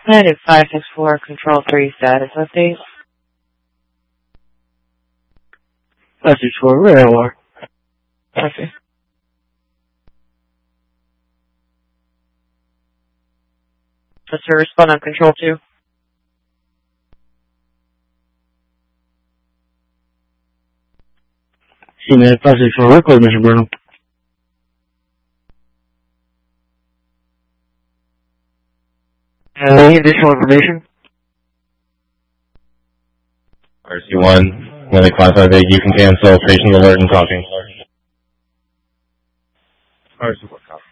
United 564, Control 3 status update. 564, where are? Okay. What's your response on Control 2? United 564, record Mission Bruno. Any additional information? RC1, Linux 558, you can cancel, station alert and talking. RC1, copy.